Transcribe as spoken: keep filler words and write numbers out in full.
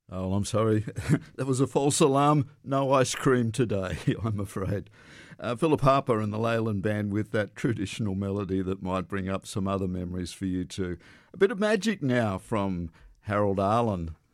Oh, I'm sorry. That was a false alarm. No ice cream today, I'm afraid. Uh, Philip Harper and the Leyland Band with that traditional melody that might bring up some other memories for you too. A bit of magic now from Harold Arlen.